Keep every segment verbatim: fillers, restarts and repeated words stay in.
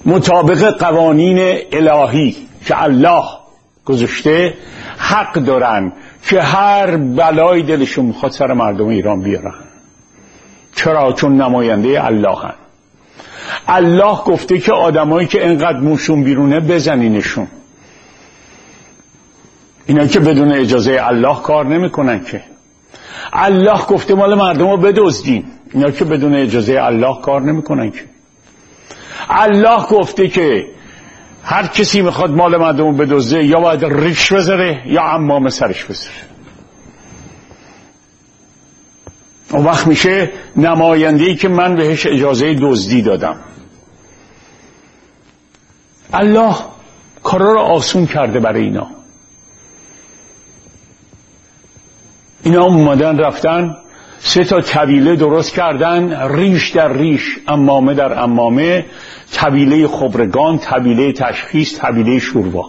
مطابق قوانین الهی که الله گذاشته حق دارن که هر بلای دلشون میخواد سر مردم ایران بیارن. چرا؟ چون نماینده الله هن. الله گفته که آدمایی که انقدر موشون بیرونه بزنینشون. اینا که بدون اجازه الله کار نمیکنن که. الله گفته مال مردم رو بدزدین. اینا که بدون اجازه الله کار نمیکنن که. الله گفته که هر کسی میخواد مال مردم رو بدزده یا باید ریش بذاره یا عمامه سرش بذاره. اون وقت میشه نماینده‌ای که من بهش اجازه دزدی دادم. الله کارا رو آسون کرده برای اینا. اینا اومدن رفتن سه تا طویله درست کردن، ریش در ریش، عمامه در عمامه، طویله خبرگان، طویله تشخیص، طویله شوروا.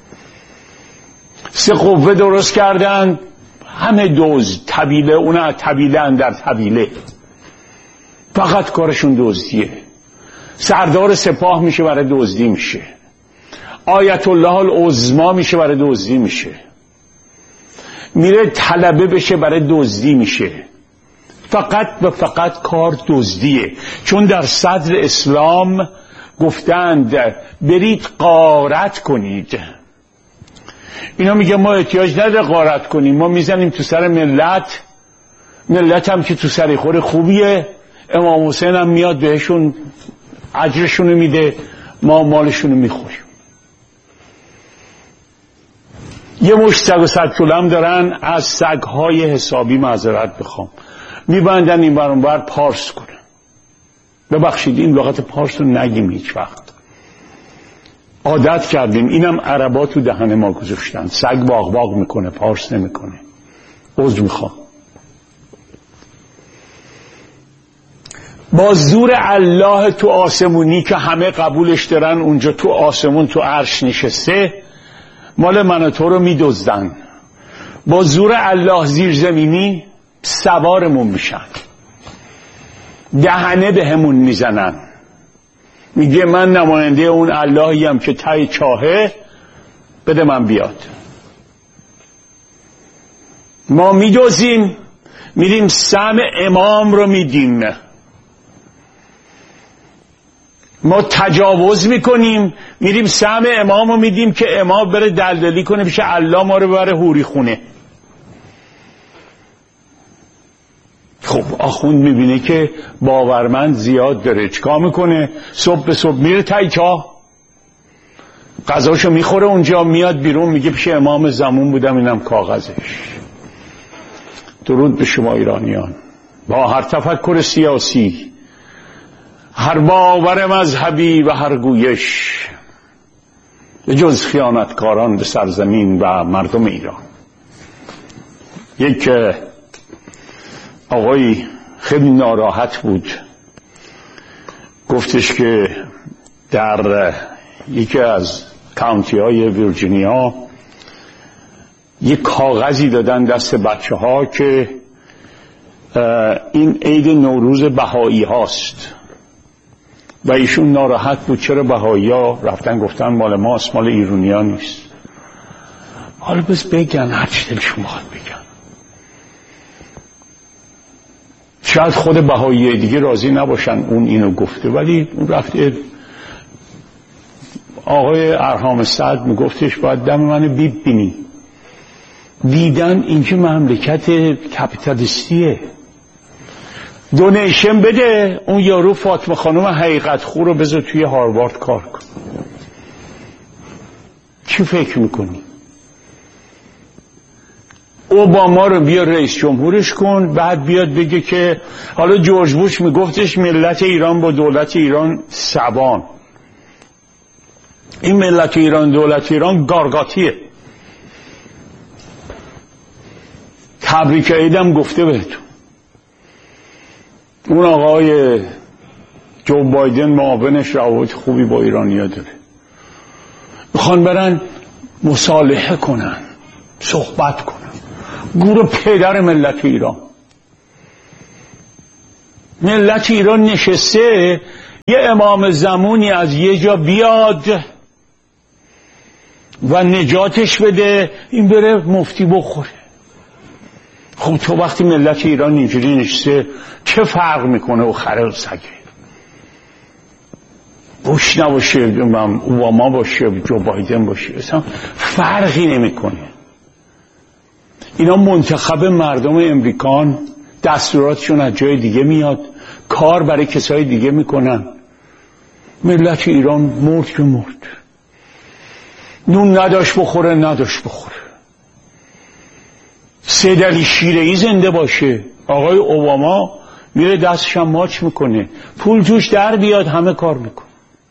سه قوه درست کردن، همه دزد، طویله اون طویله اندر طویله، فقط کارشون دزدیه. سردار سپاه میشه برای دزدی میشه، آیت الله العظما میشه برای دزدی میشه، میره طلبه بشه برای دزدی میشه. فقط و فقط کار دزدیه. چون در صدر اسلام گفتند برید غارت کنید. اینا میگه ما احتیاج نداره غارت کنیم، ما میزنیم تو سر ملت، ملت هم که تو سر خور خوبیه، امام حسین هم میاد بهشون اجرشونو میده، ما مالشونو میخوریم. یه مشت سگ و صد کلم دارن، از سگهای حسابی معذرت بخوام، میبندن این بر اون بر پارس کنن. ببخشید این لغت پارس رو نگیم هیچ وقت، عادت کردیم. اینم عربا تو دهن ما گذاشتن. سگ باغ باغ میکنه، پارس نمیکنه. عذر میخوام. با زور الله تو آسمونی که همه قبولش دارن، اونجا تو آسمون تو عرش نشسته، مال من و تو رو میدزدن. با زور الله زیرزمینی سوارمون میشن، دهنه به همون میزنن. میگه من نماینده اون اللهیم که تای چاهه، بده من بیاد. ما میدوزیم، میریم سم امام رو میدیم. ما تجاوز میکنیم، میریم سم امام رو میدیم که امام بره دلدلی کنه بشه الله ما رو ببره حوری خونه. خب آخوند میبینه که باورمند زیاد داره، چیکار میکنه؟ صبح به صبح میره تای چاه، غذاشو میخوره اونجا، میاد بیرون میگه پیش امام زمان بودم، اینم کاغذش. درود به شما ایرانیان. با هر تفکر سیاسی، هر باور مذهبی و هر گویش، به جز خیانتکاران به سرزمین و مردم ایران. یک آقای خیلی ناراحت بود، گفتش که در یکی از کانتی های ویرجینیا یک کاغذی دادن دست بچه ها که این عید نوروز بهایی هاست و ایشون ناراحت بود چرا بهایی ها رفتن گفتن مال ماست، مال ایرانی ها نیست. حالا بس بگن هر چی دلشون میخواد بگن. شاید خود بهایی دیگه راضی نباشن اون اینو گفته، ولی اون رفته. آقای ارهام سعد میگفتش باید دم منو ببینی. دیدن اینکه مملکت کپیتالیستیه. دونیشن بده، اون یارو فاطمه خانم حقیقت خو رو بذار توی هاروارد کار کن. چی فکر میکنی؟ اوباما رو بیا رئیس جمهورش کن، بعد بیاد بگه که حالا جورج بوش میگفتش ملت ایران با دولت ایران سبان. این ملت ایران دولت ایران گارگاتیه. تبریک عیدم گفته بهتون. اون آقای جو بایدن معاونش روابط خوبی با ایرانیا داره، میخوان برن مصالحه کنن، صحبت کنن. گور پدر ملت ایران. ملت ایران نشسته یه امام زمانی از یه جا بیاد و نجاتش بده، این بره مفتی بخوره. خب تو وقتی ملت ایران اینجوری نشسته چه فرق میکنه و خره و سگه؟ بوش نباشه، اوباما باشه، جو بایدن باشه، اصلا فرقی نمیکنه. اینا منتخب مردم امریکان، دستوراتشون از جای دیگه میاد، کار برای کسای دیگه میکنن. ملت ایران مرد که مرد، نون نداشت بخوره نداشت بخوره. سید علی شیره‌ای زنده باشه، آقای اوباما میره دستش هم ماچ میکنه، پول توش در بیاد همه کار میکنه.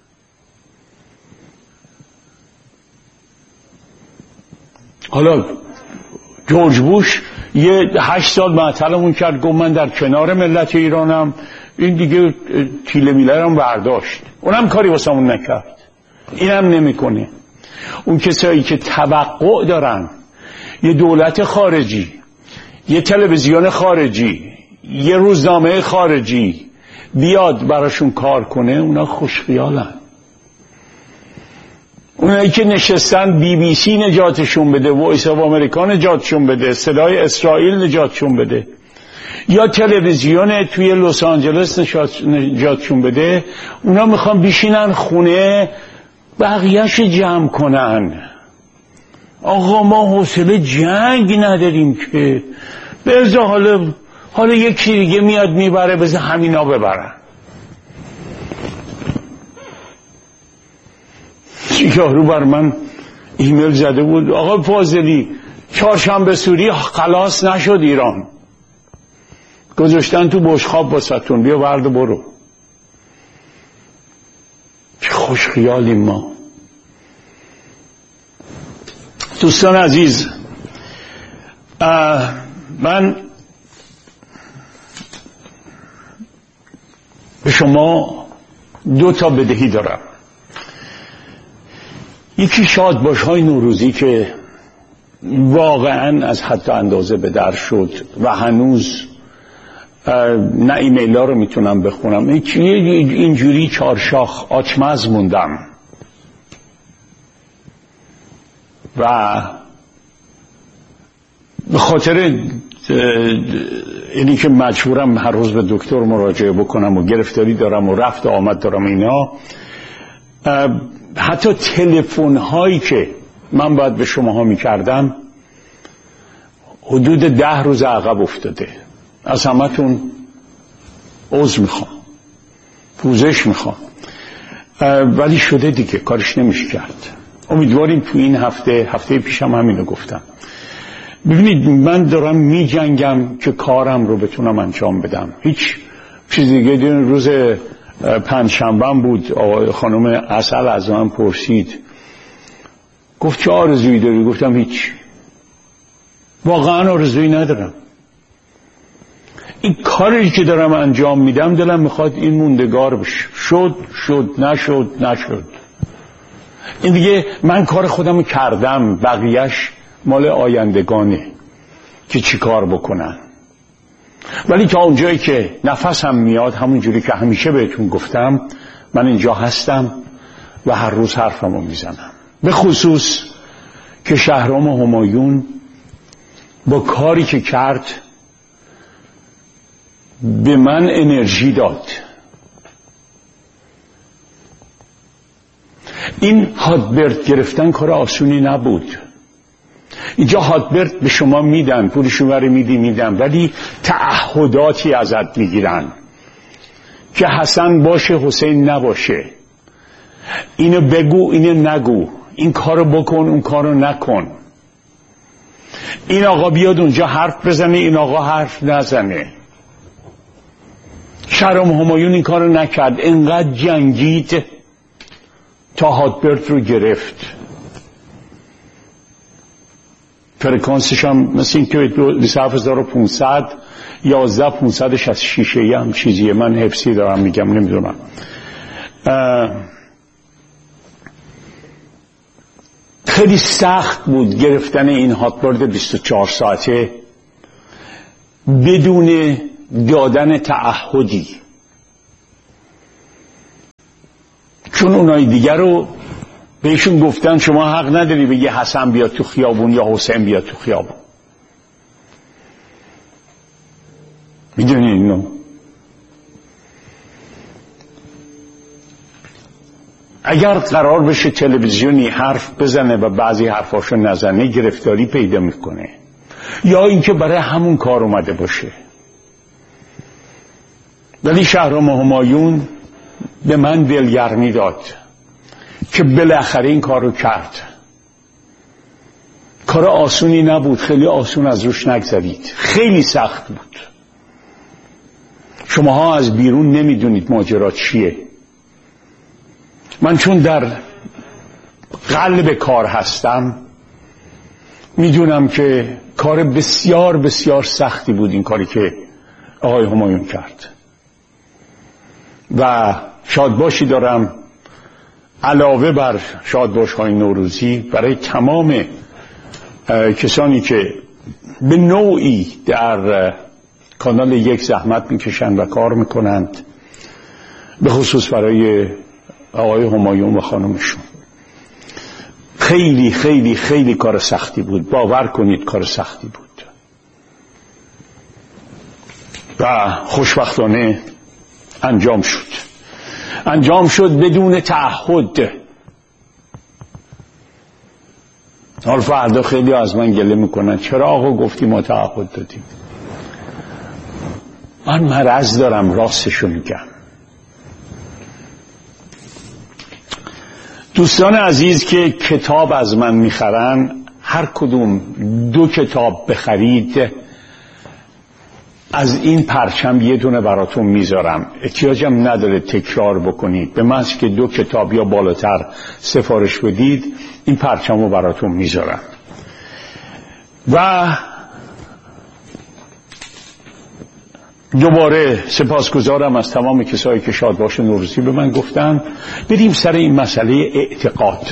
حالا جورج بوش یه هشت سال معطلمون کرد، گفت من در کنار ملت ایرانم، این دیگه تیله میله هم برداشت، اونم کاری واسمون نکرد. اینم نمیکنه. اون کسایی که توقع دارن یه دولت خارجی، یه تلویزیون خارجی، یه روزنامه خارجی بیاد براشون کار کنه، اونا خوشخیالن. اونایی که نشستن بی بی سی نجاتشون بده، وایس آف امریکا نجاتشون بده، صدای اسرائیل نجاتشون بده، یا تلویزیون توی لس آنجلس نجاتشون بده، اونا میخوان بشینن خونه بقیهش جمع کنن. آقا ما حوصله جنگ نداریم که، بذار حالا حالا یکی دیگه میاد میبره، بذار همینا ببرن. یارو بر من ایمیل زده بود، آقا فاضلی چهارشنبه سوری خلاص نشد ایران، گذاشتن تو بشخاب باستون، بیا ورد برو. چه خوش خیالیم ما. دوستان عزیز، من به شما دو تا بدهی دارم. یکی شادباش های نوروزی که واقعا از حد اندازه به در شد و هنوز نه ایمیل ها رو میتونم بخونم، اینجوری چارشاخ آچمز موندم و به خاطر اینی که مجبورم هر روز به دکتر مراجعه بکنم و گرفتاری دارم و رفت و آمد دارم اینا، حتی تلفن هایی که من باید به شماها میکردم حدود ده روز عقب افتاده. از همتون عذر میخوام، پوزش میخوام، ولی شده دیگه، کارش نمیشه کرد. امیدواریم تو این هفته هفته پیشم همینو گفتم. ببینید من دارم میجنگم که کارم رو بتونم انجام بدم، هیچ چیز دیگه. دیدن روز پنجشنبه بود، آقای خانم اصل از من پرسید، گفت چه آرزویی داری؟ گفتم هیچ، واقعا آرزویی ندارم. این کاری که دارم انجام میدم دلم میخواد این موندگار بشه. شد شد، نشد نشد. این دیگه من کار خودم کردم، بقیهش مال آیندگانه که چی کار بکنن. ولی تا اونجایی که نفسم میاد، همون جوری که همیشه بهتون گفتم، من اینجا هستم و هر روز حرفمو میزنم. به خصوص که شهرام همایون با کاری که کرد به من انرژی داد. این هاتبرد گرفتن کار آسونی نبود. اینجا هاتبرد به شما میدن، پولشون رو میدی میدن، ولی تعهداتی ازت میگیرن که حسن باشه حسین نباشه، اینو بگو اینو نگو، این کارو بکن اون کارو نکن، این آقا بیاد اونجا حرف بزنه این آقا حرف نزنه. شهرام همایون این کارو نکرد، انقدر جنگید تا هاتبرد رو گرفت. فرکانسش هم مثل این که بیست و هفت هزار و پانصد یازده پانصد و شصت و شش هم چیزیه، من حفظی دارم میگم نمیدونم. خیلی سخت بود گرفتن این هاتبرد بیست و چهار ساعته بدون دادن تعهدی. چون اونای دیگر رو بهشون گفتن شما حق نداری بگی حسن بیاد تو خیابون یا حسین بیاد تو خیابون. میدونی اینو؟ اگر قرار بشه تلویزیونی حرف بزنه و بعضی حرفاشو نزنه گرفتاری پیدا میکنه، یا اینکه برای همون کار اومده باشه. ولی شهرام همایون به من دلگرمی داد که بالاخره این کار رو کرد. کار آسونی نبود، خیلی آسون از روش نگذرید، خیلی سخت بود. شماها از بیرون نمیدونید ماجرا چیه. من چون در قلب کار هستم میدونم که کار بسیار بسیار سختی بود این کاری که آقای همایون کرد. و شادباشی دارم علاوه بر شادباش‌های نوروزی برای تمام کسانی که به نوعی در کانال یک زحمت میکشند و کار میکنند، به خصوص برای آقای همایون و خانمشون. خیلی خیلی خیلی کار سختی بود، باور کنید کار سختی بود و خوشبختانه انجام شد. انجام شد بدون تعهد. حال فردا خیلی از من گله میکنن چرا آقا گفتی ما تعهد دادیم. من مرض دارم، راستشو میگم. دوستان عزیز که کتاب از من میخرن، هر کدوم دو کتاب بخرید از این پرچم یه دونه براتون میذارم. احتیاجم نداره تکرار بکنید، به محض که دو کتاب یا بالاتر سفارش بدید این پرچم رو براتون میذارم. و دوباره سپاسگزارم از تمام کسایی که شادباش نوروزی به من گفتن. بریم سر این مسئله اعتقاد.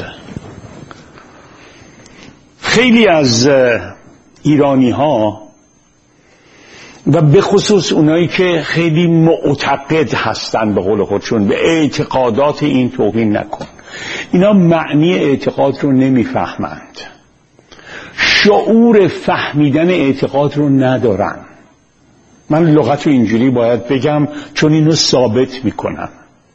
خیلی از ایرانی ها و به خصوص اونایی که خیلی معتقد هستن به قول خودشون، به اعتقادات این توهین نکن، اینا معنی اعتقاد رو نمیفهمند، شعور فهمیدن اعتقاد رو ندارن. من لغت رو اینجوری باید بگم چون اینو ثابت میکنم.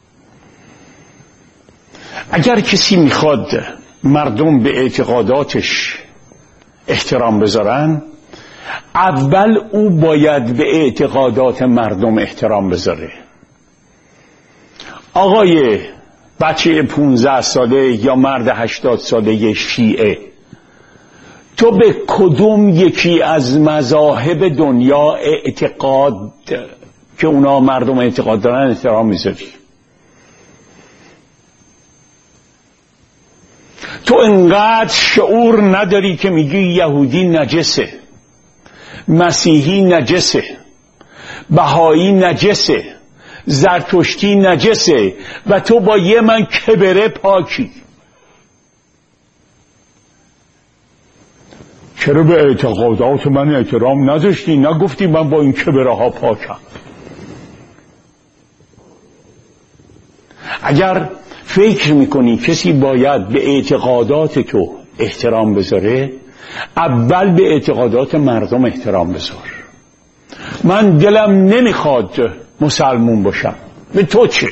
اگر کسی میخواد مردم به اعتقاداتش احترام بذارن، اول او باید به اعتقادات مردم احترام بذاره. آقای بچه پونزده ساله یا مرد هشتاد ساله شیعه، تو به کدوم یکی از مذاهب دنیا اعتقاد که اونا مردم اعتقاد دارن احترام میذاری؟ تو انقدر شعور نداری که میگی یهودی نجسه، مسیحی نجسه، بهایی نجسه، زرتشتی نجسه و تو با یه من کبره پاکی. چرا به اعتقادات من احترام نذاشتی؟ نگفتی من با این کبره ها پاکم؟ اگر فکر میکنی کسی باید به اعتقادات تو احترام بذاره، اول به اعتقادات مردم احترام بذار. من دلم نمیخواد مسلمون باشم، به تو چه؟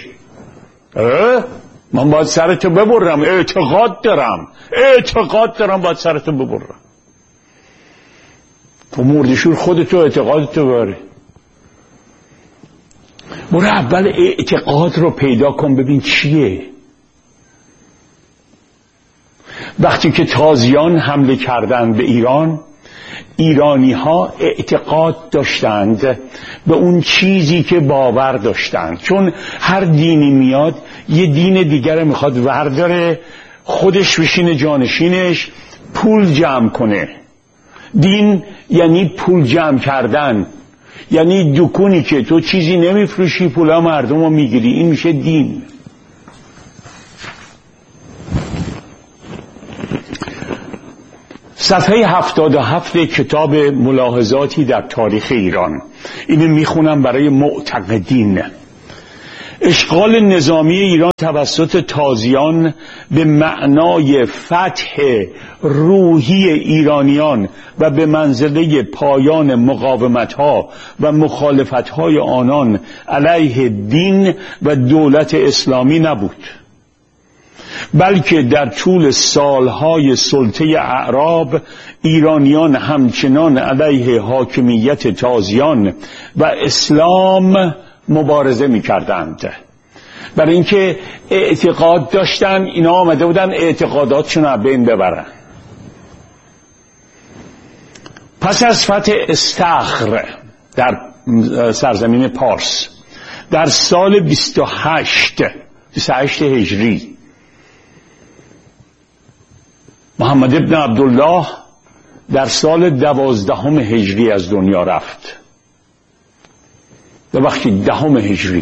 من باید سرتو ببرم، اعتقاد دارم اعتقاد دارم باید سرتو ببرم. تو مردشور خودتو اعتقادتو باره. برو اول اعتقاد رو پیدا کن ببین چیه. وقتی که تازیان حمله کردند به ایران، ایرانی ها اعتقاد داشتند به اون چیزی که باور داشتند، چون هر دینی میاد یه دین دیگر میخواد ورداره، خودش بشینه جانشینش، پول جمع کنه. دین یعنی پول جمع کردن، یعنی دکونی که تو چیزی نمیفروشی پولا مردم رو میگیری، این میشه دین. صفحه هفتاد و هفت کتاب ملاحظاتی در تاریخ ایران، اینو میخونم برای معتقدین. اشغال نظامی ایران توسط تازیان به معنای فتح روحی ایرانیان و به منزله پایان مقاومت‌ها و مخالفت‌های آنان علیه دین و دولت اسلامی نبود، بلکه در طول سالهای سلطه اعراب ایرانیان همچنان علیه حاکمیت تازیان و اسلام مبارزه می کردند. برای اینکه اعتقاد داشتن، اینا آمده بودن اعتقاداتشون رو بین ببرن. پس از فتح استخر در سرزمین پارس در سال بیست و هشت هجری، محمد ابن عبدالله در سال دوازدهم هجری از دنیا رفت. وقتی دهم هجری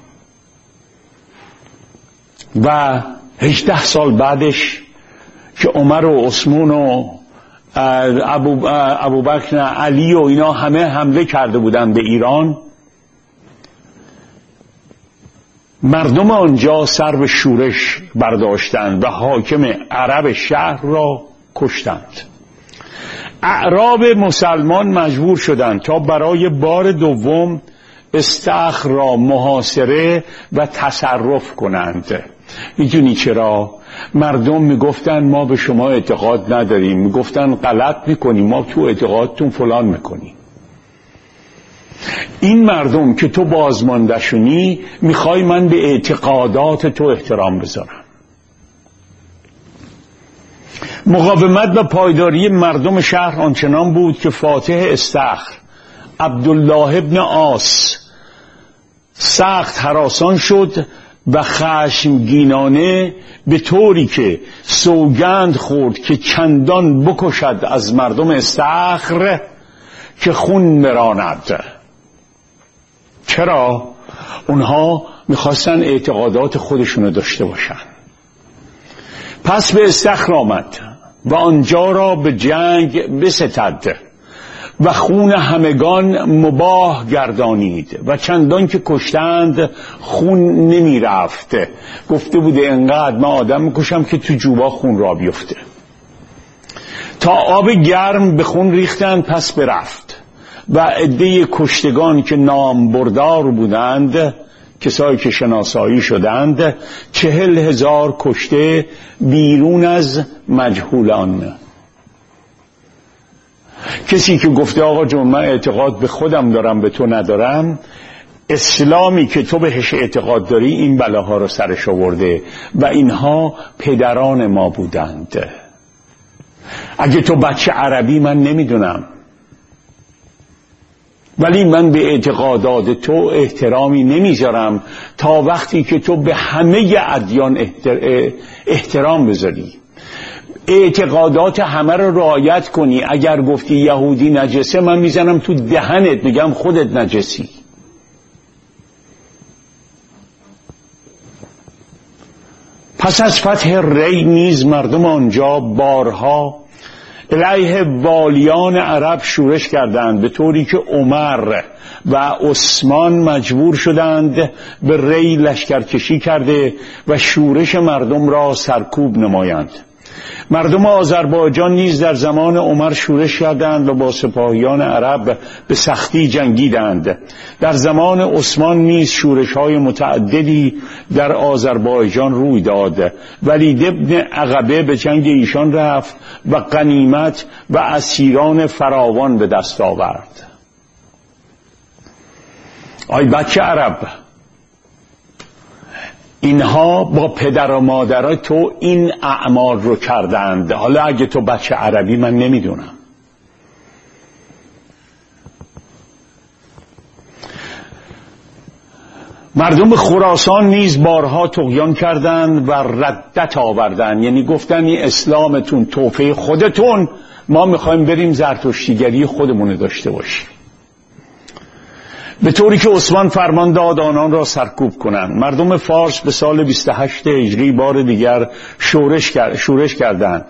و هجده سال بعدش که عمر و عثمان و ابو ابوبکر علی و اینا همه حمله کرده بودن به ایران، مردم آنجا سر به شورش برداشتند و حاکم عرب شهر را کشتند. اعراب مسلمان مجبور شدند تا برای بار دوم استخر را محاصره و تصرف کنند. میدونی چرا؟ مردم میگفتن ما به شما اعتقاد نداریم، میگفتن غلط میکنیم، ما تو اعتقادتون فلان میکنیم. این مردم که تو بازمانده‌شونی میخوای من به اعتقادات تو احترام بذارم. مقاومت و پایداری مردم شهر آنچنان بود که فاتح استخر عبدالله ابن عاص سخت هراسان شد و خشمگینانه به طوری که سوگند خورد که چندان بکشد از مردم استخر که خون میراند. چرا؟ اونها میخواستن اعتقادات خودشونو داشته باشن. پس به استخر آمد و آنجا را به جنگ بستد و خون همگان مباح گردانید و چندان که کشتند خون نمی رفت. گفته بوده انقدر من آدم میکشم که تو جوبا خون را بیفته. تا آب گرم به خون ریختند پس برفت و عده کشتگان که نامبردار بودند، کسایی که شناسایی شدند، چهل هزار کشته بیرون از مجهولان. کسی که گفته آقا جون من اعتقاد به خودم دارم به تو ندارم، اسلامی که تو بهش اعتقاد داری این بلاها رو سرش آورده و اینها پدران ما بودند. اگه تو بچه عربی من نمیدونم، ولی من به اعتقادات تو احترامی نمیذارم تا وقتی که تو به همه ادیان احترام بذاری، اعتقادات همه رو رعایت کنی. اگر گفتی یهودی نجسه من میزنم تو دهنت، میگم خودت نجسی. پس از فتح ری نیز مردم آنجا بارها علیه والیان عرب شورش کردند، به طوری که عمر و عثمان مجبور شدند به ری لشکرکشی کرده و شورش مردم را سرکوب نمایند. مردم آذربایجان نیز در زمان عمر شورش کردند و با سپاهیان عرب به سختی جنگیدند. در زمان عثمان نیز شورش‌های متعددی در آذربایجان روی داد. ولید ابن عقبه به جنگ ایشان رفت و غنیمت و اسیران فراوان به دست آورد. آی بچه عرب، اینها با پدر و مادر تو این اعمال رو کردند. حالا اگه تو بچه عربی من نمیدونم. مردم خراسان نیز بارها طغیان کردند و ردت آوردند، یعنی گفتن این اسلامتون توفه خودتون، ما میخوایم بریم زرتشتیگری خودمون داشته باشیم. به طوری که عثمان فرمان داد آنان را سرکوب کنند. مردم فارس به سال بیست و هشت هجری بار دیگر شورش کرد، شورش کردند.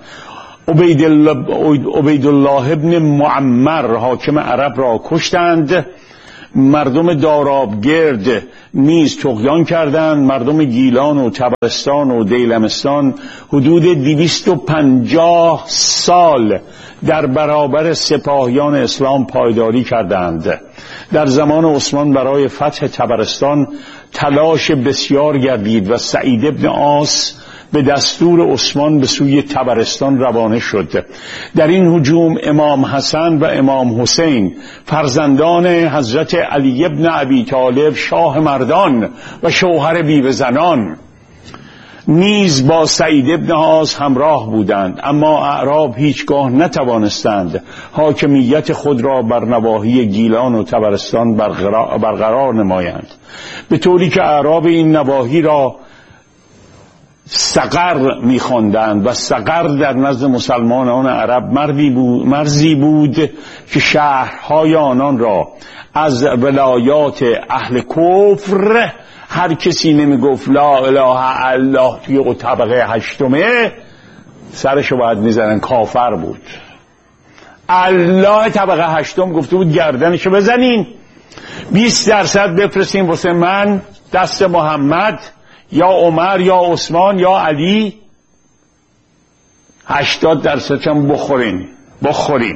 عبیدالله ابن معمر حاکم عرب را کشتند. مردم دارابگرد نیز طغیان کردند. مردم گیلان و طبرستان و دیلمستان حدود دویست و پنجاه سال در برابر سپاهیان اسلام پایداری کردند. در زمان عثمان برای فتح طبرستان تلاش بسیار گردید و سعید ابن عاص به دستور عثمان به سوی طبرستان روانه شد. در این هجوم امام حسن و امام حسین فرزندان حضرت علی ابن ابی طالب شاه مردان و شوهر بیوه زنان نیز با سعید ابن عاص همراه بودند، اما اعراب هیچگاه نتوانستند حاکمیت خود را بر نواحی گیلان و طبرستان برقرار نمایند، به طوری که اعراب این نواحی را سقر می‌خواندند و سقر در نزد مسلمانان عرب مردی بود مرزی بود که شهرهای آنان را از ولایات اهل کفر، هر کسی نمیگفت لا اله الا الله توی طبقه هشتمه سرشو باید میزنن، کافر بود. الله طبقه هشتم گفته بود گردنشو بزنین، بیست درصد بفرستین واسه من دست محمد یا عمر یا عثمان یا علی، هشتاد درصد هم بخورین بخورین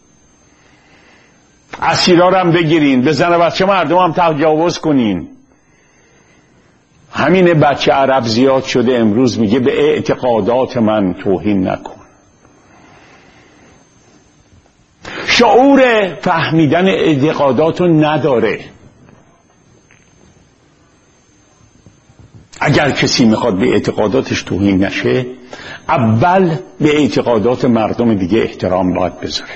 اسیرا رو هم بگیرین، به زن و بچه مردم هم تجاوز کنین. همین بچه عرب زیاد شده امروز میگه به اعتقادات من توهین نکن. شعور فهمیدن اعتقاداتو نداره. اگر کسی میخواد به اعتقاداتش توهین نشه، اول به اعتقادات مردم دیگه احترام باید بذاره.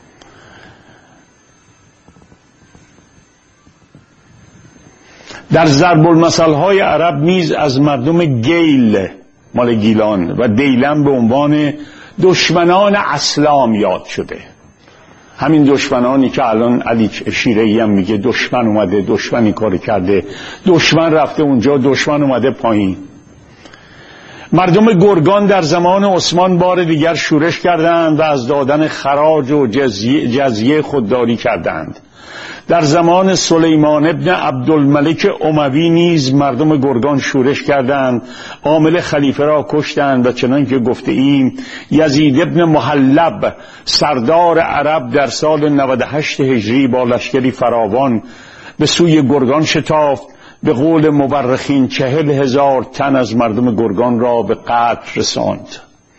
در ضرب المثل های عرب نیز از مردم گیل مال گیلان و دیلم به عنوان دشمنان اسلام یاد شده. همین دشمنانی که الان علی شیره‌ای هم میگه دشمن اومده، دشمنی کار کرده، دشمن رفته اونجا، دشمن اومده پایین. مردم گرگان در زمان عثمان بار دیگر شورش کردند و از دادن خراج و جزیه, جزیه خودداری کردند. در زمان سلیمان ابن عبدالملک اموی نیز مردم گرگان شورش کردند، عامل خلیفه را کشتند و چنان که گفته ایم یزید ابن محلب سردار عرب در سال نود و هشت هجری با لشکری فراوان به سوی گرگان شتافت. به قول مورخین چهل هزار تن از مردم گرگان را به قتل رساند.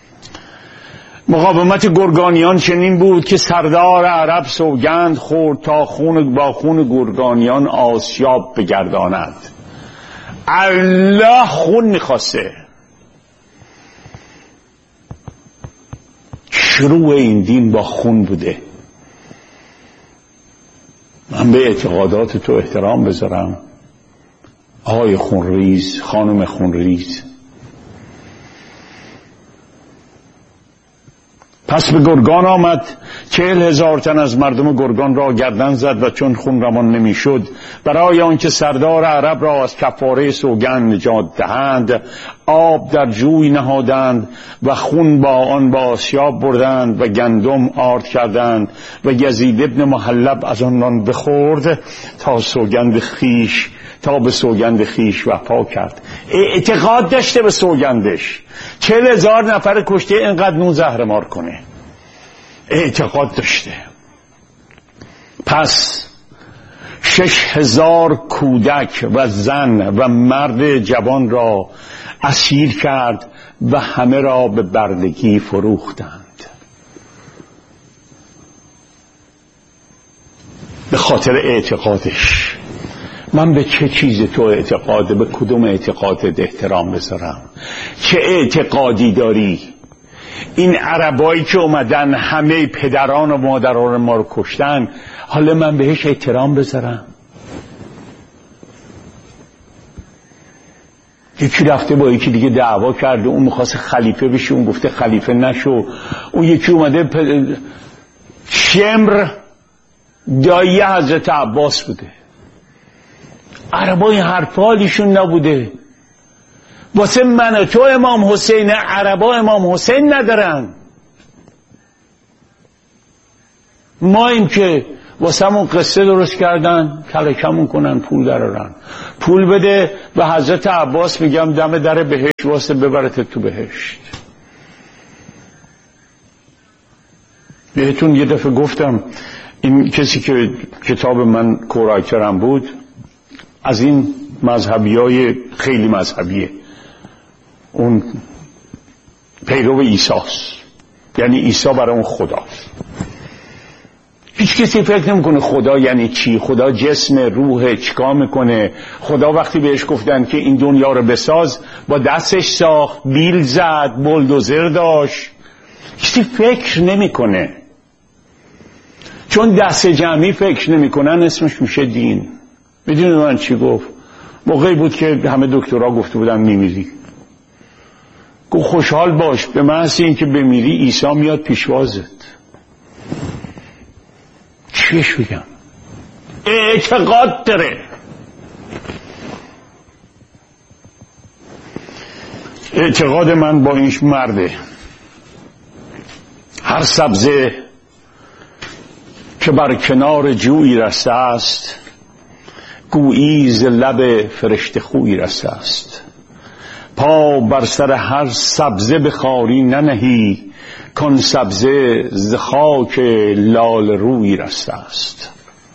مقاومت گرگانیان چنین بود که سردار عرب سوگند خورد تا خون با خون گرگانیان آسیاب بگرداند. الله خون میخواسته. شروع این دین با خون بوده. من به اعتقادات تو احترام بذارم آقای خونریز، خانم خونریز. پس به گرگان آمد، چهل هزار تن از مردم گرگان را گردن زد و چون خون روان نمیشد برای آنکه سردار عرب را از کفاره سوگند نجات دهند آب در جوی نهادند و خون با آن با آسیاب بردند و گندم آرد کردند و یزید ابن محلب از آنان بخورد تا سوگند خیش تا به سوگند خیش وفا کرد. اعتقاد داشته به سوگندش. چهل هزار نفر کشته اینقدر نون زهرمار کنه. اعتقاد داشته. پس شش هزار کودک و زن و مرد جوان را اسیر کرد و همه را به بردگی فروختند. به خاطر اعتقادش. من به چه چیز تو اعتقاده، به کدوم اعتقادت احترام بذارم؟ چه اعتقادی داری؟ این عربایی که اومدن همه پدران و مادران ما رو کشتن، حالا من بهش احترام بذارم؟ یکی رفته با یکی دیگه دعوا کرده، اون میخواست خلیفه بشه، اون گفته خلیفه نشو. اون یکی اومده پ... شمر دایی حضرت عباس بوده. عربای حرفالیشون نبوده. واسه من و تو امام حسین، عربا امام حسین ندارن. ما این که واسه همون قصه درست کردن کلکمون کنن پول درارن. پول بده به حضرت عباس میگم دم در بهشت واسه ببرت تو بهشت. بهتون یه دفعه گفتم این کسی که کتاب من کورایترم بود از این مذهبی های خیلی مذهبیه، اون پیرو عیساست، یعنی عیسی برای اون خداست. هیچ کسی فکر نمیکنه خدا یعنی چی، خدا جسم روح چیکار میکنه. خدا وقتی بهش گفتن که این دنیا رو بساز با دستش ساخت، بیل زد، بلدوزر داشت، کسی فکر نمیکنه. چون دست جمعی فکر نمیکنن اسمش میشه دین. میدونی من چی گفت؟ موقعی بود که همه دکترها گفته بودن میمیری، گفت خوشحال باش، به محض این که بمیری عیسی میاد پیشوازت. چیش بگم؟ اعتقاد داره. اعتقاد من با اینش مرده. هر سبزه که بر کنار جویی رسته است، گویی ز لب فرشته خویی رسته است. پا بر سر هر سبزه بخاری ننهی، کن سبزه ز خاک لال رویی رسته است.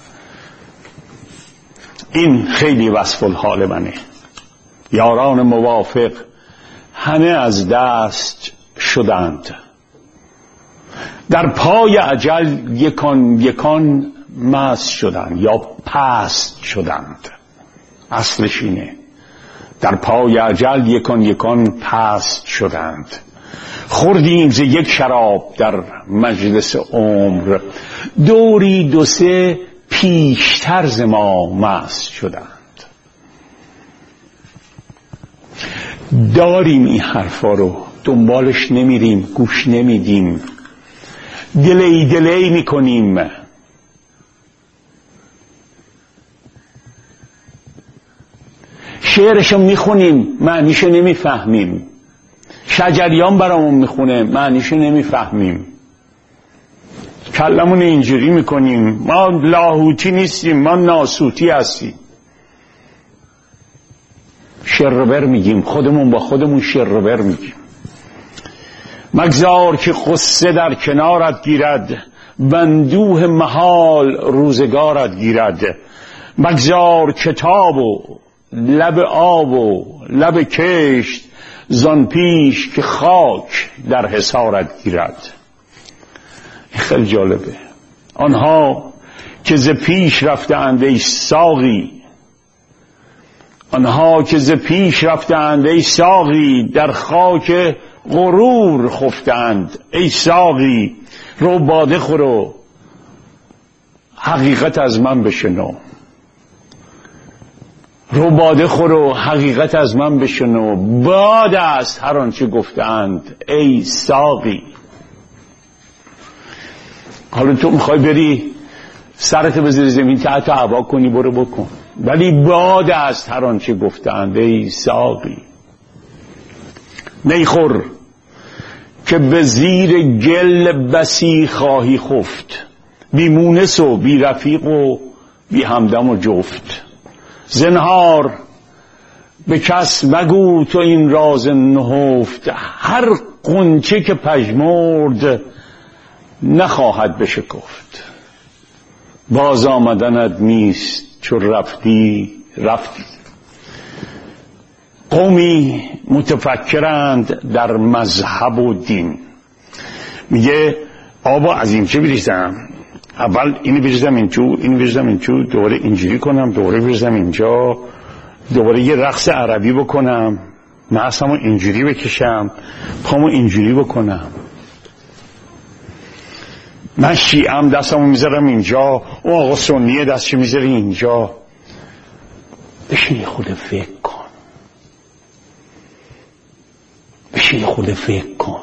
این خیلی وصف الحال منه. یاران موافق همه از دست شدند، در پای اجل یکان یکان مست شدند یا پست شدند. اصلش اینه، در پای اجل یکان یکان پست شدند. خوردیم ز یک شراب در مجلس عمر، دوری دو سه پیشتر ز ما مست شدند. داریم این حرفا رو، دنبالش نمیریم، گوش نمیدیم، دلی دلی میکنیم. شعرشو میخونیم معنیشو نمیفهمیم، شجریان برامون میخونه معنیشو نمیفهمیم، کلمون اینجوری میکنیم. ما لاهوتی نیستیم، ما ناسوتی هستیم. شربر میگیم، خودمون با خودمون شربر میگیم. مگذار که قصه در کنارت گیرد، بندوه محال روزگارت گیرد. مگذار کتاب و لب آب و لب کشت، زان پیش که خاک در حصارت گیرد. خیلی جالبه. آنها که ز پیش رفته اند ای ساقی، آنها که ز پیش رفته اند ای ساقی، در خاک غرور خفتند ای ساقی. رو باده خورو حقیقت از من بشنو، رو باده خورو حقیقت از من بشنو. باد است هر آنچه گفتند ای ساقی. حالا تو میخوای بری سرت بذاری زمین تحت هوا کنی، برو بکن، ولی باد است هر آنچه گفتند ای ساقی. میخور که به زیر گل بسی خواهی خفت، بی مونس و بی رفیق و بی همدم و جفت. زنهار به کس مگو تو این راز نهفت، هر غنچه که پژمرد نخواهد بشکفت. باز آمدنت نیست چو رفتی رفتی. قومی متفکرند در مذهب و دین. میگه آبا از این چه بریزم، اول اینو بریزم این تو، اینو بریزم این تو، دوباره اینجوری کنم، دوباره بریزم اینجا، دوباره یه رقص عربی بکنم، مغزمو اینجوری بکشم، پامو اینجوری بکنم. من شیعم دستمو میذارم اینجا، او آقا سنیه دستشو میذاره اینجا. بشین یه خود فکر کن، بشین یه خود فکر کن.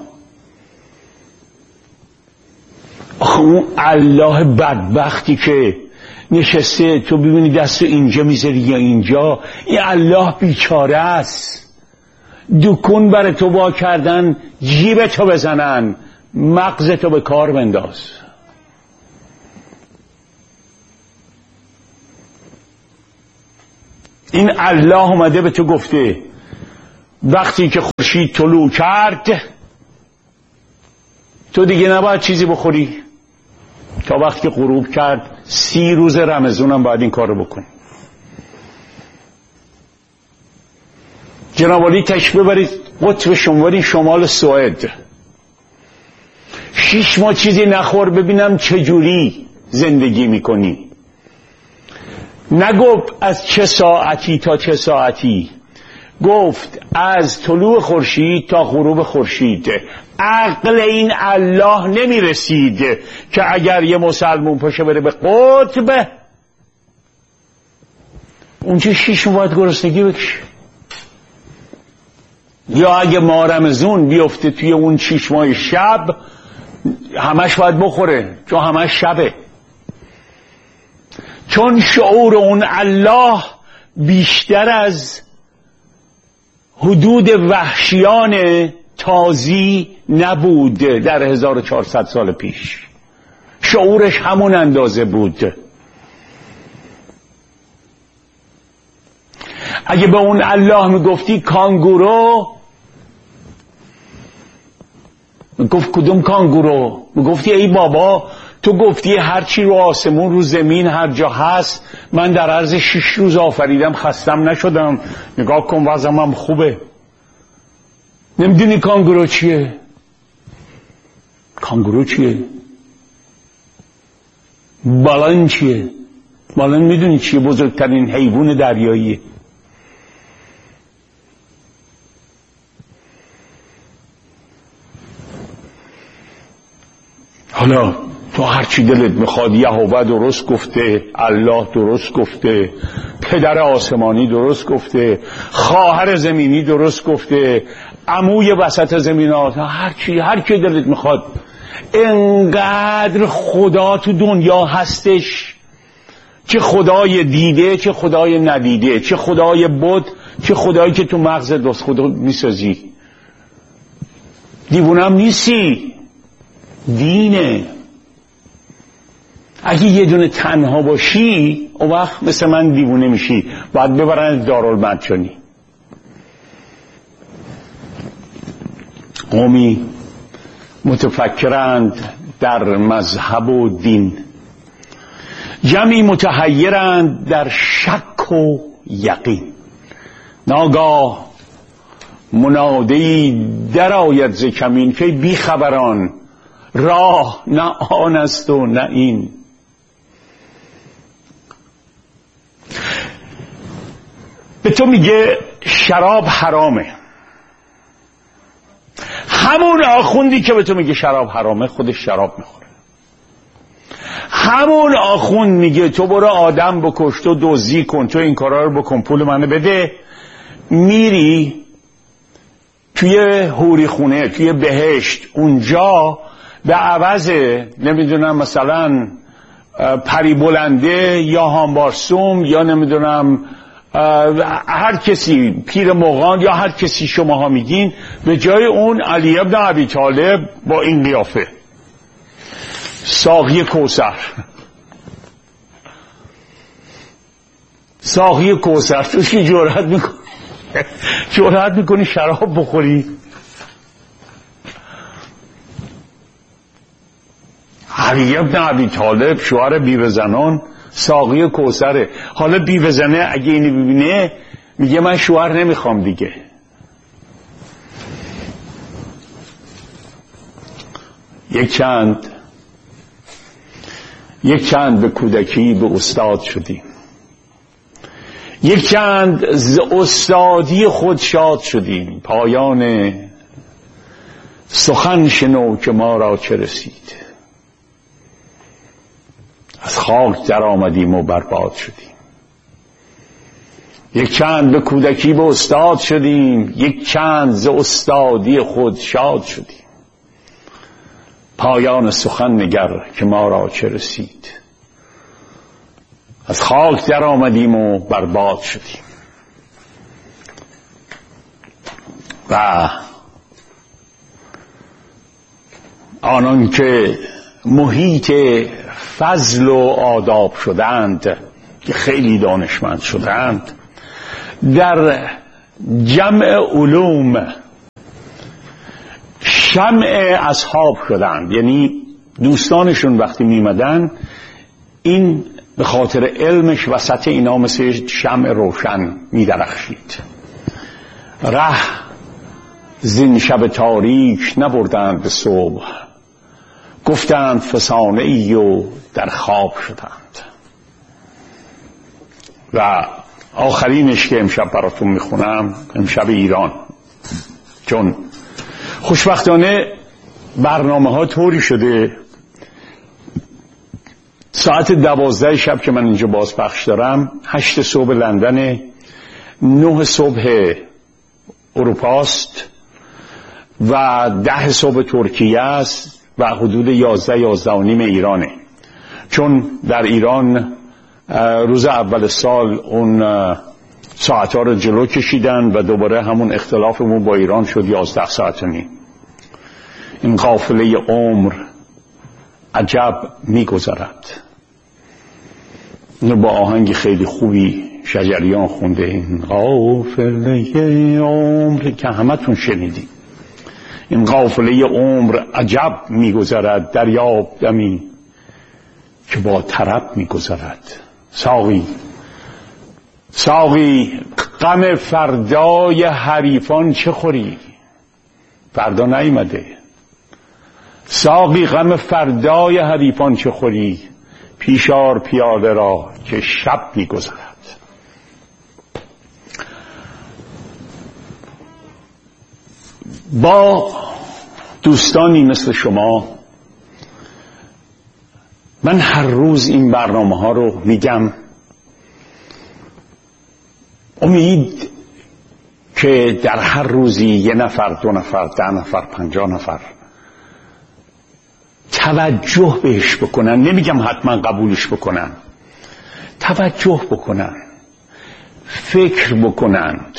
آخه اون الله بدبختی که نشسته، تو ببینی دستو اینجا میذاری یا اینجا، این الله بیچاره است. دکون برای تو با کردن، جیب تو بزنن، مغز تو به کار بنداز. این الله اومده به تو گفته وقتی که خورشید طلوع کرد تو دیگه نباید چیزی بخوری تا وقتی که غروب کرد. سی روز رمضان هم باید این کار رو بکنی. جناب عالی تشریف ببرید قطب شمال شمال سوئد، شیش ماه چیزی نخور ببینم چجوری زندگی میکنی. نگفت از چه ساعتی تا چه ساعتی، گفت از طلوع خورشید تا غروب خورشید. عقل این الله نمیرسید که اگر یه مسلمون پاشه بره به قطب اونجا شیش ماه باید گرسنگی بکشه، یا اگه ماه رمضان بیفته توی اون شیش ماه شب همش باید بخوره چون همش شبه. چون شعور اون الله بیشتر از حدود وحشیان تازی نبود در هزار و چهارصد سال پیش، شعورش همون اندازه بود. اگه به اون الله میگفتی کانگورو، میگفت کدوم کانگورو؟ میگفتی ای بابا تو گفتی هر چی رو آسمون رو زمین هر جا هست من در عرض شش روز آفریدم خستم نشدم، نگاه کن وضعم خوبه. نمیدونی کانگورو چیه؟ کانگورو چیه؟ بالون چیه؟ بالون میدونی چیه؟ بزرگترین حیوان دریاییه. حالا تو هرچی دلت میخواد یهوه درست گفته، الله درست گفته، پدر آسمانی درست گفته، خواهر زمینی درست گفته، عموی وسط زمینات، هرچی هرچی دلت میخواد. انقدر خدا تو دنیا هستش، چه خدای دیده چه خدای ندیده، چه خدای بت چه خدایی که تو مغزت درست خدا میسازی. دیوونم نیستی، دینه. اگه یه دونه تنها باشی اون وقت مثل من دیوونه میشی، باید ببرن دارالمدجانی. قومی متفکرند در مذهب و دین، جمعی متحیرند در شک و یقین. ناگاه منادی در آید ز کمین که بی خبران راه نه آن است و نه این. به تو میگه شراب حرامه، همون آخوندی که به تو میگه شراب حرامه خودش شراب میخوره. همون آخوند میگه تو برو آدم بکش، تو دزدی کن، تو این کارا رو بکن، پول منو بده، میری توی حوری خونه توی بهشت، اونجا به عوض نمیدونم مثلا پری بلنده یا هامبارسوم یا نمیدونم هر کسی پیر مغان یا هر کسی شماها میگین، به جای اون علی ابن ابی طالب با این قیافه ساقی کوثر، ساقی کوثر، تو چی جرأت میکنی جرأت میکنی شراب بخوری؟ علی ابن ابی طالب شوهر بیوه زنان ساقی کوثره. حالا بیوه زنه اگه اینو ببینه میگه من شوهر نمیخوام دیگه. یک چند یک چند به کودکی به استاد شدیم، یک چند ز استادی خود شاد شدیم. پایان سخن شنو که ما را چه رسید، از خاک در آمدیم و برباد شدیم. یک چند به کودکی به استاد شدیم، یک چند ز استادی خود شاد شدیم. پایان سخن نگر که ما را چه رسید، از خاک در آمدیم و برباد شدیم. و آنان که محیط فضل و آداب شدند، که خیلی دانشمند شدند، در جمع علوم شمع اصحاب شدند، یعنی دوستانشون وقتی میمدن این به خاطر علمش وسط اینا مثل شمع روشن میدرخشید. ره زین شب تاریک نبردند به صبح، گفتند فسانه ای و در خواب شدند. و آخرینش که امشب براتون میخونم، امشب ایران، چون خوشبختانه برنامه ها طوری شده ساعت دوازده شب که من اینجا بازپخش دارم هشت صبح لندن، نه صبح اروپاست و ده صبح ترکیه است و حدود یازده یازده و نیم ایرانه. چون در ایران روز اول سال اون ساعت ها رو جلو کشیدن و دوباره همون اختلافمون با ایران شد یازده ساعت و نیم. این قافله عمر عجب میگذرد. اینو با آهنگ خیلی خوبی شجریان خونده، این قافله عمر که همتون شنیدی. این قافله عمر عجب میگذرد، دریاب دمی که با طرب میگذرد. ساقی ساقی غم فردای حریفان چه خوری؟ فردا نیامده. ساقی غم فردای حریفان چه خوری؟ پیشار پیاده را که شب میگذرد. با دوستانی مثل شما من هر روز این برنامه ها رو میگم، امید که در هر روزی یه نفر، دو نفر، ده نفر، پنجاه نفر توجه بهش بکنن. نمیگم حتما قبولش بکنن، توجه بکنن، فکر بکنند.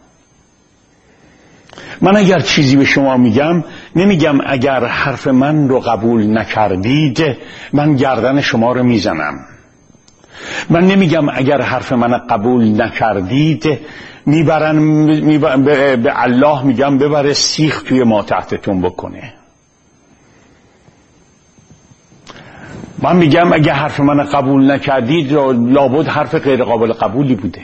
من اگر چیزی به شما میگم، نمیگم اگر حرف من رو قبول نکردید من گردن شما رو میزنم. من نمیگم اگر حرف من قبول نکردید میبرن میبرن به, به الله میگم ببره سیخ توی ما تحتتون بکنه. من میگم اگر حرف من قبول نکردید لابد حرف غیر قابل قبولی بوده.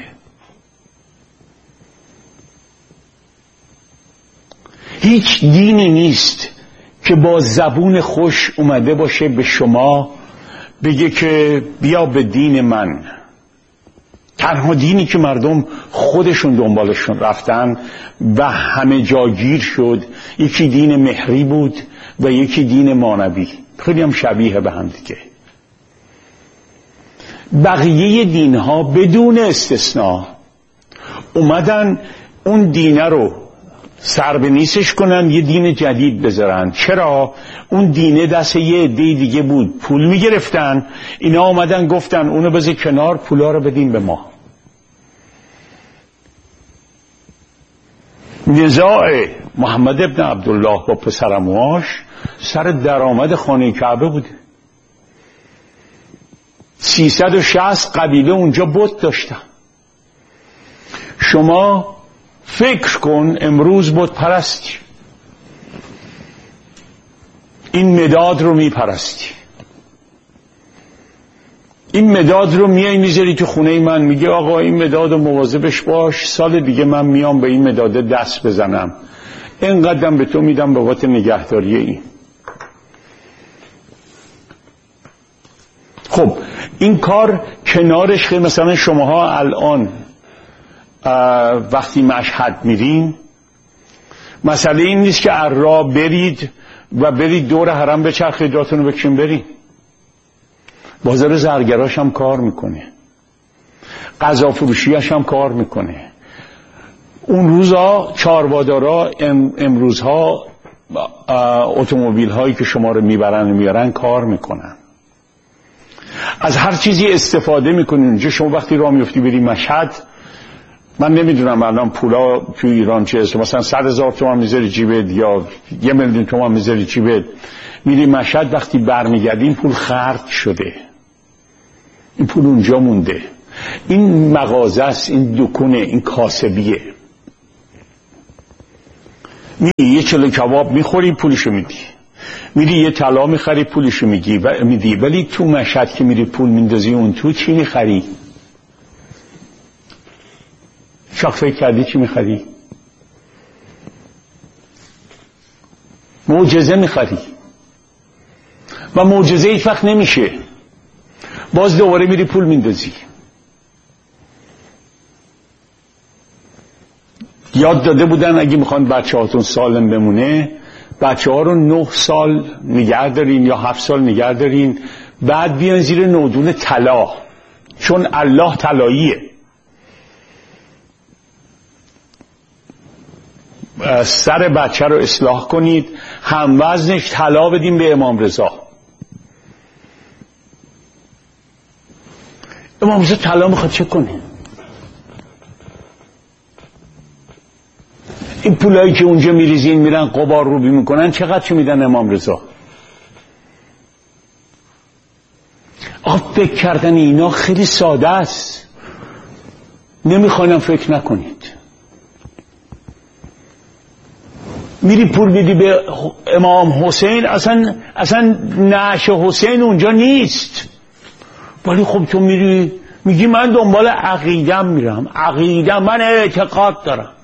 هیچ دینی نیست که با زبون خوش اومده باشه به شما بگه که بیا به دین من. تنها دینی که مردم خودشون دنبالشون رفتن و همه جا گیر شد یکی دین مهری بود و یکی دین مانوی، خیلی هم شبیه به هم دیگه. بقیه دینها بدون استثناء اومدن اون دینه رو سر به نیستش کنن، یه دین جدید بذارن. چرا؟ اون دینه دست یه عده دیگه بود، پول میگرفتن، اینا اومدن گفتن اونو بذار کنار، پولا رو بدین به ما. نزاع محمد ابن عبدالله با پسرمواش سر درآمد خانه کعبه بوده. سیصد و شصت قبیله اونجا بت داشتن. شما فکر کن امروز بت پرستی، این مداد رو میپرستی، این مداد رو میای میذاری تو خونه من، میگه آقا این مداد رو مواظبش باش، سال دیگه من میام به این مداد دست بزنم، اینقدرم به تو میدم به وقت نگهداری این. خب این کار کنارش که مثلا شماها الان وقتی مشهد میرین، مسئله این نیست که از راه برید و برید دور حرم بچرخید جاتون رو بکشین برید. بازار زرگراش هم کار میکنه، غذا فروشیش هم کار میکنه. اون روزها چاربادارا ام امروزها اتومبیل هایی که شما رو میبرن و میارن کار میکنن، از هر چیزی استفاده میکنین. اونجا شما وقتی راه میفتی بری مشهد، من نمیدونم الان پولا تو ایران چه است، مثلا صد هزار تومان میذاری جیبت یا یه میلیون تومان میذاری جیبت، میری مشهد، وقتی برمیگردی این پول خرج شده، این پول اونجا مونده. این مغازه است، این دکونه، این کاسبیه. میری یه چلو کباب میخوری پولشو میدی، میری یه طلا میخری پولشو میگی و میدی. ولی تو مشهد که میری پول میندازی اون تو چی میخری؟ شاک فکر کردی چی میخری؟ معجزه میخری و معجزه هیچ وقت نمیشه، باز دوباره میری پول میندازی. یاد داده بودن اگه میخوان بچه هاتون سالم بمونه، بچه ها رو نه سال نگه دارین یا هفت سال نگه دارین، بعد بیان زیر نودون طلا، چون الله طلاییه. سر بچه رو اصلاح کنید، هم وزنش طلا بدیم به امام رضا. امام رضا طلا میخواد چه کنه؟ این پولایی که اونجا میریزین میرن قبار روبی میکنن، چقدر چه میدن امام رضا؟ آقا فکر کردن اینا خیلی ساده است، نمیخوانم فکر نکنید. میری پول میدی به امام حسین، اصلا اصلا نعش حسین اونجا نیست، ولی خب تو میری میگی من دنبال عقیدم میرم، عقیدم من اعتقاد دارم.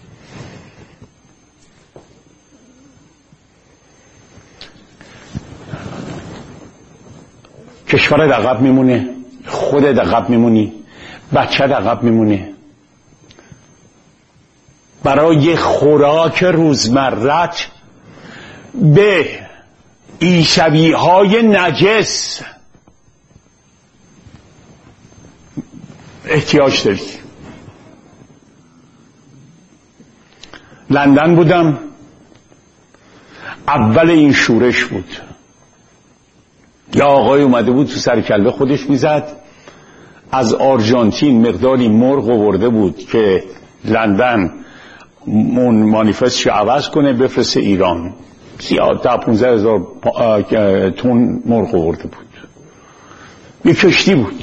کشورت عقب میمونه، خودت عقب میمونی، بچت عقب میمونه. برای خوراک روزمرت به عیسوی های نجس احتیاج داری. لندن بودم، اول این شورش بود. یا آقای اومده بود تو سر کله خودش میزد، از آرژانتین مقداری مرغ آورده بود که لندن اون مانیفستش عوض کنه بفرسته ایران. زیاد تا پونزده هزار تون مرغ آورده بود، یه کشتی بود.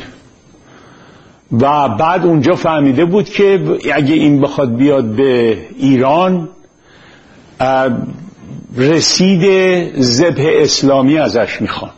و بعد اونجا فهمیده بود که اگه این بخواد بیاد به ایران، رسید ذبح اسلامی ازش میخوان.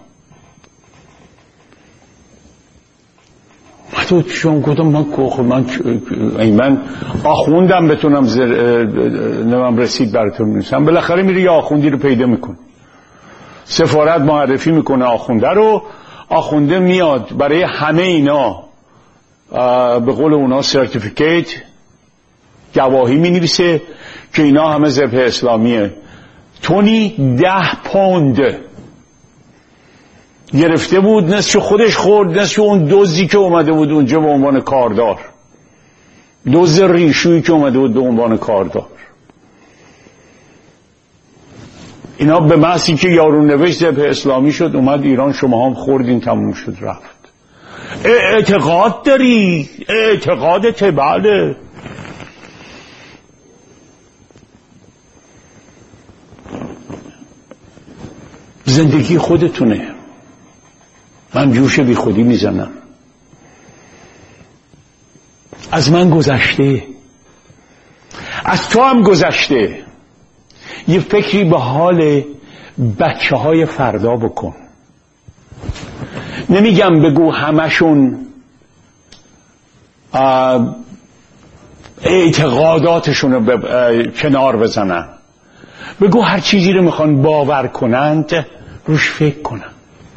تو چون گفتم من من من آخوندم بتونم نمیم رسید براتون می‌نویسم. بالاخره میری یه آخوندی رو پیدا میکنه، سفارت معرفی میکنه آخونده رو، آخونده میاد برای همه اینا به قول اونا سرتیفیکیت، گواهی مینویسه که اینا همه ذبح اسلامیه. تونی ده پوند گرفته بود، نصفش خودش خورد، نصفش اون دزدی که اومده بود اونجا به عنوان کاردار، دزد ریشویی که اومده بود به عنوان کاردار. اینا به محض که یارون نوشت ذبح اسلامی شد اومد ایران، شما هم خوردین، تموم شد رفت. اعتقاد داری، اعتقادت بله. زندگی خودتونه. من جوش بی خودی میزنم، از من گذشته، از تو هم گذشته. یه فکری به حال بچه های فردا بکن. نمیگم بگو همشون اعتقاداتشون رو کنار بزنن، بگو هر چیزی رو میخوان باور کنند روش فکر کنن.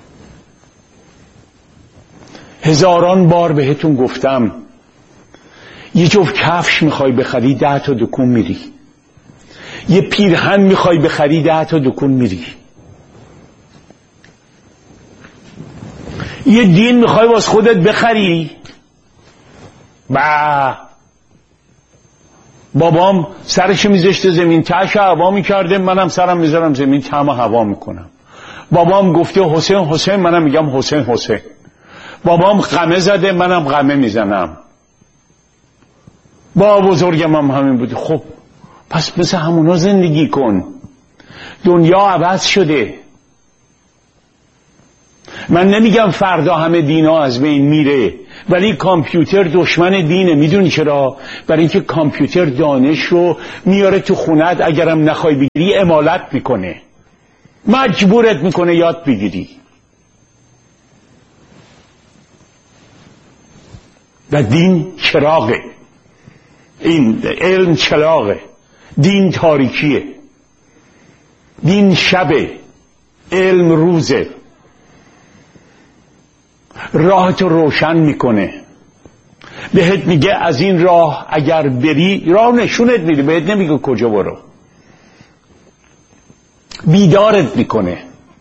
هزاران بار بهتون گفتم یه جفت کفش میخوای بخری ده تا دکون میری، یه پیرهن میخوای بخری ده تا دکون میری، یه دین میخوای واس خودت بخری. با بابام سرش میذاشته زمین، تهش هوا میکرده، منم سرم میذارم زمین، تم هوا میکنم. بابام گفته حسین حسین، منم میگم حسین حسین. بابام قمه زده، منم قمه میزنم. با بزرگم هم همین بوده. خب پس مثل همونا زندگی کن. دنیا عوض شده. من نمیگم فردا همه دینا از بین میره، ولی کامپیوتر دشمن دینه. میدونی چرا؟ برای اینکه کامپیوتر دانش رو میاره تو خونت، اگرم نخوای بگیری امالت میکنه، مجبورت میکنه یاد بگیری. و دین چراغه، این علم چراغه، دین تاریکیه، دین شبه، علم روزه، راهتو روشن میکنه، بهت میگه از این راه اگر بری، راه نشونت میده، بهت نمیگه کجا برو، بیدارت میکنه.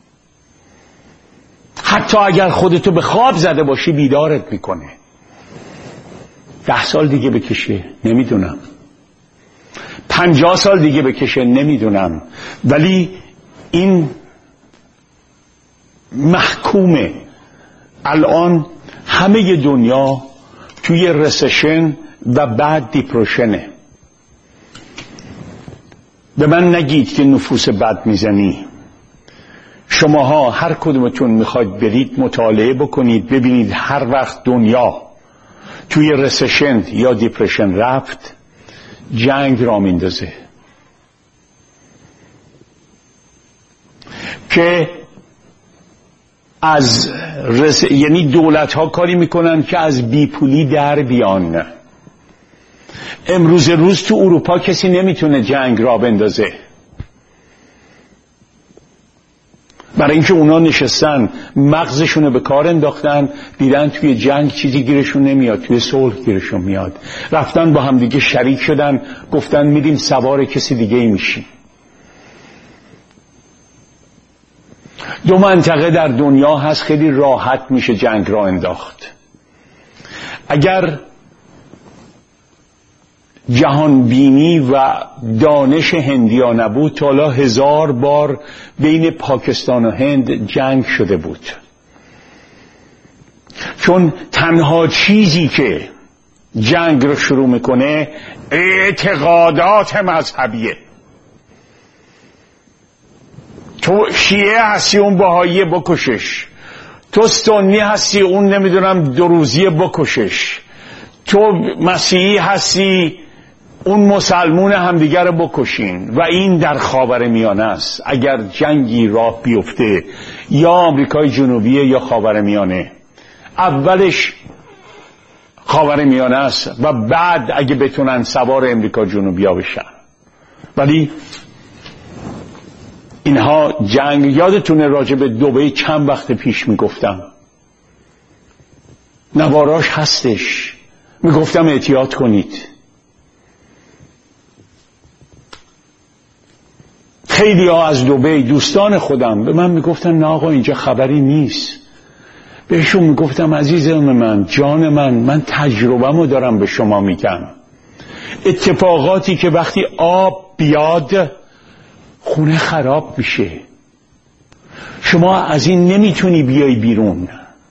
حتی اگر خودتو به خواب زده باشی بیدارت میکنه. ده سال دیگه بکشه نمیدونم، پنجاه سال دیگه بکشه نمیدونم، ولی این محکومه. الان همه دنیا توی رسشن و بعد دیپرشنه. به من نگید که نفوس بد میزنی. شماها هر کدومتون میخواید برید مطالعه بکنید، ببینید هر وقت دنیا توی رسشن یا دیپرشن رفت، جنگ را میندازه که از رس... یعنی دولت ها کاری میکنن که از بیپولی در بیان. امروز روز تو اروپا کسی نمیتونه جنگ را بندازه، برای اینکه اونا نشستن مغزشونو به کار انداختن، دیدن توی جنگ چیزی گیرشون نمیاد، توی صلح گیرشون میاد. رفتن با هم دیگه شریک شدن، گفتن میدیم سوار کسی دیگه ای میشیم. دو منطقه در دنیا هست خیلی راحت میشه جنگ را انداخت. اگر جهان بینی و دانش هندیا نبود، تا حالا هزار بار بین پاکستان و هند جنگ شده بود. چون تنها چیزی که جنگ رو شروع میکنه اعتقادات مذهبیه. تو شیعه هستی اون بهایی بکشش، تو سنی هستی اون نمیدونم دروزی بکشش، تو مسیحی هستی اون مسلمون همدیگر رو بکشین. و این در خاورمیانه است. اگر جنگی راه بیفته، یا آمریکای جنوبی یا خاورمیانه، اولش خاورمیانه است و بعد اگه بتونن سوار امریکا جنوبی ها بشن. ولی اینها جنگ، یادتونه راجع به دبی چند وقت پیش میگفتم، نواراش هستش، میگفتم احتیاط کنید. خیلی ها از دبی دوستان خودم به من میگفتن نه آقا اینجا خبری نیست. بهشون میگفتم عزیزم من، جان من، من تجربه‌مو دارم به شما میگم. اتفاقاتی که وقتی آب بیاد خونه خراب میشه، شما از این نمیتونی بیای بیرون.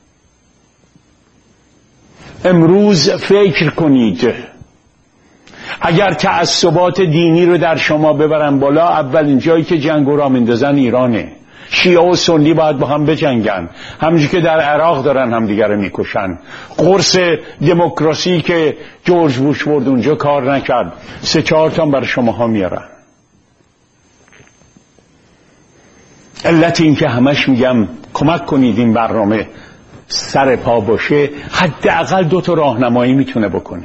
امروز فکر کنید اگر تعصبات دینی رو در شما ببرن بالا، اولین جایی که جنگ را میندازن ایرانه. شیعه و سنی باید با هم بجنگن، همونجوری که در عراق دارن همدیگه رو میکشن. قرص دموکراسی که جورج بوش برد اونجا کار نکرد، سه چهار تا برای شماها میارن. علت این که همش میگم کمک کنید این برنامه سر پا باشه، حداقل دو تا راهنمایی میتونه بکنه.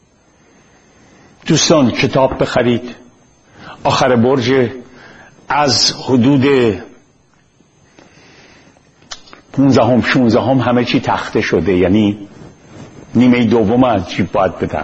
دوستان کتاب بخرید. آخر برج از حدود پونزدهم شونزدهم همه چی تخته شده، یعنی نیمه دوم از جیب باید بدم.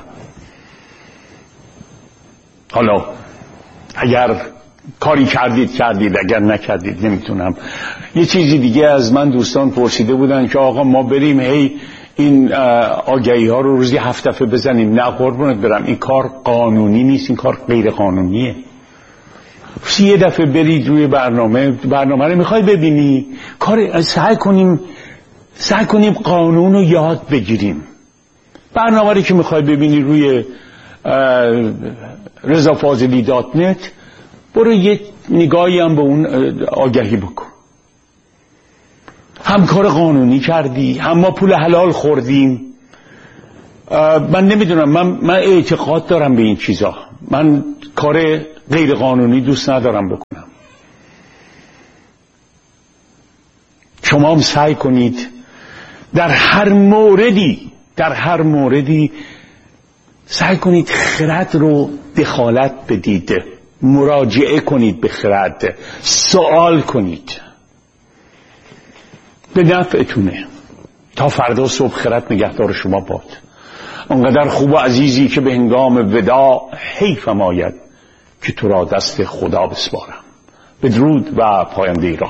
حالا اگر کاری کردید کردید، اگر نکردید نمیتونم. یه چیزی دیگه از من دوستان پرسیده بودن که آقا ما بریم هی این آگهی ها رو روزی هفت دفعه بزنیم. نه قربونت برم، این کار قانونی نیست، این کار غیر قانونیه. یه دفعه برید روی برنامه برنامه رو میخوای ببینی، کار سعی کنیم سعی کنیم قانون رو یاد بگیریم. برنامه رو که میخوای ببینی روی رضا فاضلی دات نت، برو یه نگاهی هم به اون آگهی بکن. هم کار قانونی کردی، هم ما پول حلال خوردیم. من نمیدونم، من من اعتقاد دارم به این چیزا. من کار غیر قانونی دوست ندارم بکنم. شما هم سعی کنید در هر موردی در هر موردی سعی کنید خرد رو دخالت بدید، مراجعه کنید به خرد، سوال کنید، به نفعتونه. تا فردا صبح خرد نگهدار شما باد. انقدر خوب و عزیزی که به هنگام وداع حیفم آید که تو را دست خدا بسپارم. بدرود و پاینده ایران.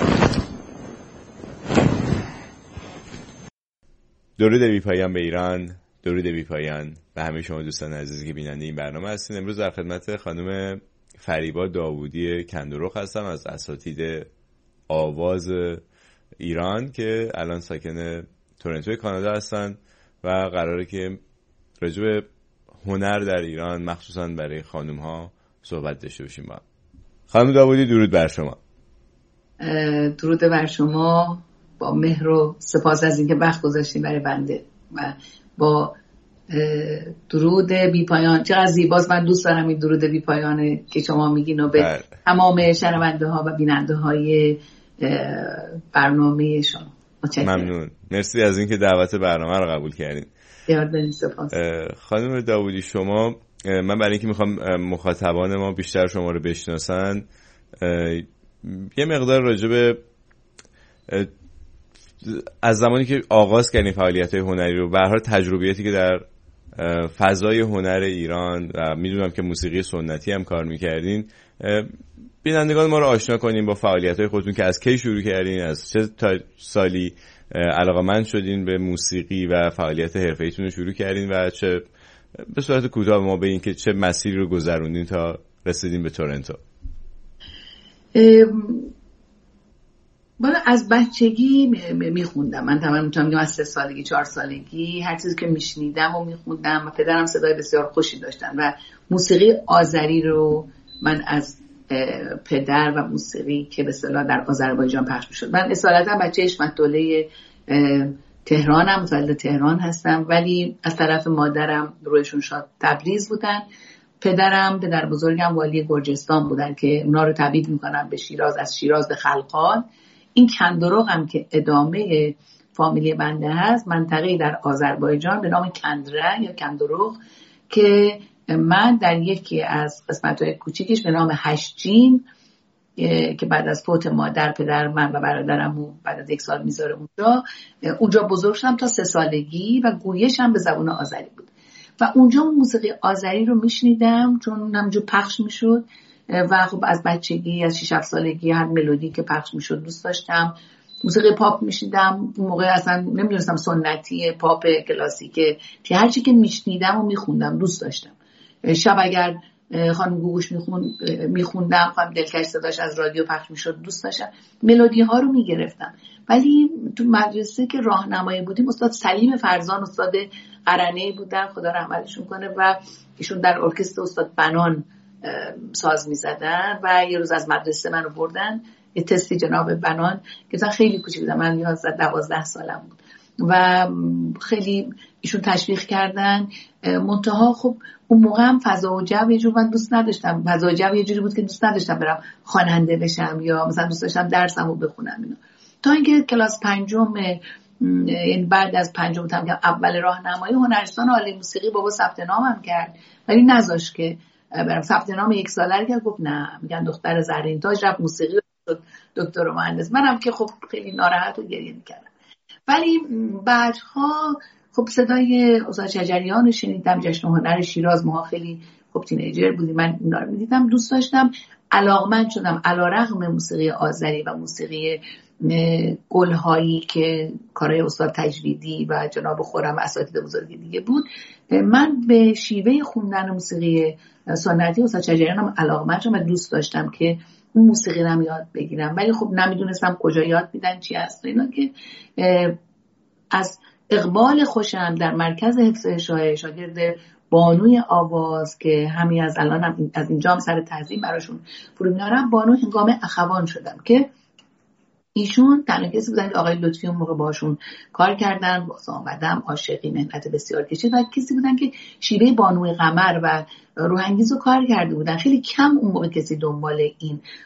درود بی پایان به ایران، درود بی پایان به همه شما دوستان عزیزی که بیننده این برنامه هستین. امروز در خدمت خانم فریبا داوودی کندرخ هستم از اساتید آواز ایران که الان ساکن تورنتو کانادا هستن و قراره که راجع به هنر در ایران مخصوصا برای خانم ها صحبت داشته باشیم. با خانم داوودی درود بر شما. درود بر شما، با مهر و سپاس از اینکه وقت گذاشتین برای بنده و با درود بی پایان. چقدر زیباست، من دوست دارم این درود بی پایانه که شما میگین و به بله. تمام شنونده ها و بیننده های برنامه شما ممنون. مرسی از اینکه دعوت برنامه رو قبول کردین. خانم داوودی، شما، من برای اینکه میخوام مخاطبان ما بیشتر شما رو بشناسن یه مقدار راجع به از زمانی که آغاز کردین فعالیت‌های هنری رو، به هر حال تجربیاتی که در فضای هنر ایران و میدونم که موسیقی سنتی هم کار میکردین، بینندگان ما رو آشنا کنین با فعالیت‌های خودتون که از کی شروع کردین، از چه تا سالی علاقه‌مند شدین به موسیقی و فعالیت حرفه‌ایتون رو شروع کردین و چه به صورت کوتاه ما بگین که چه مسیری رو گذروندین تا رسیدین به تورنتو. بالا از بچگی میخوندم. من تمام میتونم بگم از سه سالگی چهار سالگی هر چیزی که میشنیدم و میخوندم و پدرم صدای بسیار خوشی داشتن و موسیقی آذری رو من از پدر و موسیقی که به اصطلاح در آذربایجان پخش میشد. من اصالتا بچه حشمت دوله تهرانم، متولد تهران هستم، ولی از طرف مادرم رویشون شاد تبریز بودن. پدرم پدر بزرگم والی گرجستان بودن که اونا رو تبعید میکنن به شیراز، از شیراز به خلقان. این کندرخ هم که ادامه فامیلی بنده هست، منطقه‌ای در آذربایجان به نام کندره یا کندرخ که من در یکی از قسمت‌های کوچیکش به نام هشجین که بعد از فوت مادر پدر من و برادرم بعد از یک سال میذاره اونجا اونجا بزرگ شدم تا سه سالگی و گویشم به زبان آذری بود و اونجا موسیقی آذری رو میشنیدم چون همونجا پخش میشد و خب از بچگی از شش هفت سالگی هر ملودی که پخش میشد دوست داشتم. موسیقی پاپ میشنیدم اون موقع، اصلا نمیدونستم سنتی پاپ کلاسیک، که هر چی که میشنیدم و میخوندم دوست داشتم. شب اگر خانم گوگوش میخوند میخوندم، خانم دلکش صداش از رادیو پخش میشد دوست داشتم، ملودی ها رو میگرفتم. ولی تو مدرسه که راهنمایی بودیم استاد سلیم فرزان استاد قرنه‌ای بودن، خدا رحمتشون کنه، و ایشون در ارکستر استاد بنان ساز میزدن و یه روز از مدرسه منو بردن یه تستی جناب بنان که مثلا خیلی کوچیک بودم، من یازده دوازده سالم بود و خیلی ایشون تشویق کردن. منتها خب اون موقع هم فضا و جو یه جور من دوست نداشتم، فضا و جو یه جوری بود که دوست نداشتم برم خواننده بشم یا مثلا دوست داشتم درسمو بخونم اینا. تا اینکه کلاس پنجم، یعنی بعد از پنجم تام که اول راهنمایی هنرستان عالی موسیقی بابا ثبت نامم کرد ولی نذاشت که برم ثبت نام یک ساله کرد، گفت نه، میگن دختر زرین تاج رفت موسیقی شد دکتر و مهندس. منم که خب خیلی ناراحت و گریه میکردم. ولی بعدها خب صدای استاد شجریان رو شنیدم، جشن هنر شیراز، ما خیلی خب تینیجر بودیم، من اینا رو میدیدم دوست داشتم، علاقمند شدم علیرغم موسیقی آذری و موسیقی گلهایی که کارهای استاد تجویدی و جناب خورم اساتید بزرگی دیگه بود. من به شیوه خوندن موسیقی سنتی استاد شجریان هم علاقمند شدم و دوست داشتم که اون موسیقی رو یاد بگیرم، ولی خب نمیدونستم کجا یاد میدن چی هست اینا، که از اقبال خوشم در مرکز حفظ شاه شاگرد بانوی آواز که همین از الان هم از اینجا هم سر تعظیم براشون فرو میارم، بانو هنگام اخوان شدم که ایشون تنها کسی بودن که آقای لطفی اون موقع باشون کار کردن، باز آمدم عاشقی مهنت بسیار کشید و کسی بودن که شیوه بانوی قمر و روحانگیز رو کار کرده بودن. خیلی کم اون موقع کسی دنبال این